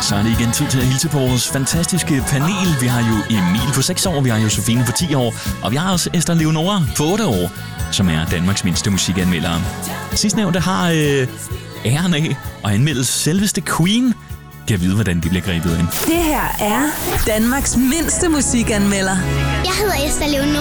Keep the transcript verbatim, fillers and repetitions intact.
Så er det igen tid til at hilse på vores fantastiske panel. Vi har jo Emil på seks år, vi har jo Sofine på ti år, og vi har også Esther Leonora på otte år, som er Danmarks mindste musikanmelder. Sidstnævnte har øh, æren af at anmelde selveste Queen. Kan vide, hvordan de bliver grebet ind. Det her er Danmarks mindste musikanmelder. Jeg hedder Esther Leonora.